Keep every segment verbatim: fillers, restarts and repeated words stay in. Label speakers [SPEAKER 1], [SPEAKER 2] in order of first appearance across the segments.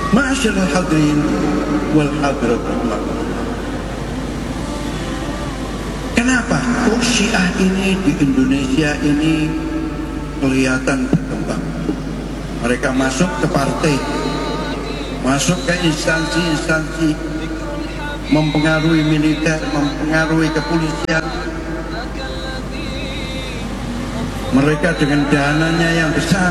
[SPEAKER 1] Ma'asyiral hadirin wal hadirat rahimah. Kenapa kok Syiah ini di Indonesia ini kelihatan berkembang? Mereka masuk ke partai, masuk ke instansi-instansi, mempengaruhi militer, mempengaruhi kepolisian. Mereka dengan dananya yang besar.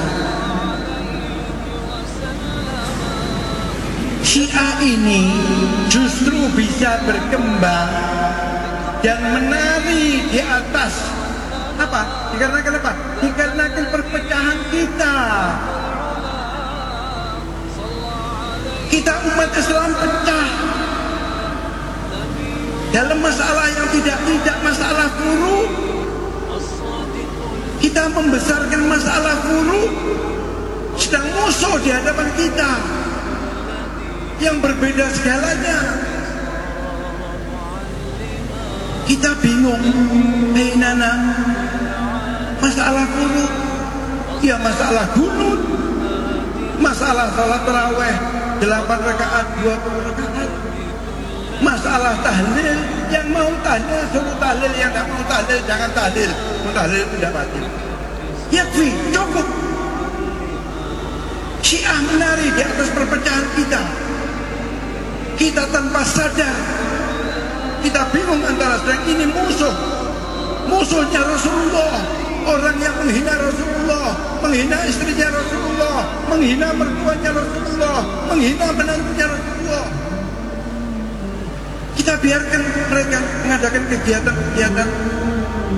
[SPEAKER 1] Syiah ini justru bisa berkembang dan menari di atas apa? Dikarenakan apa? Dikarenakan perpecahan kita. Kita umat Islam pecah dalam masalah yang tidak tidak masalah furu. Kita membesarkan masalah furu, sedang musuh di hadapan kita yang berbeda segalanya. Kita bingung, hei nana, masalah furu, ya masalah gunut, masalah salat taraweh delapan rakaat, dua puluh rakaat, masalah tahlil, yang mau tahlil suruh tahlil, yang tidak mau tahlil jangan tahlil, mau tahlil tidak batil. Yakfi, cukup. Syiah menari di atas perpecahan kita. Kita tanpa sadar, kita bingung antara sedang ini musuh, musuhnya Rasulullah, orang yang menghina Rasulullah, menghina istrinya Rasulullah, menghina mertuanya Rasulullah, menghina menantunya Rasulullah. Kita biarkan mereka mengadakan kegiatan-kegiatan